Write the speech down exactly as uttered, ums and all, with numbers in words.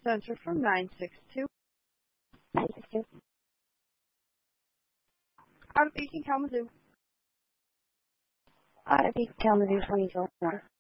Center from nine six two. nine six two. Out of eighteen Kalamazoo. Out of eighteen Kalamazoo twenty-four.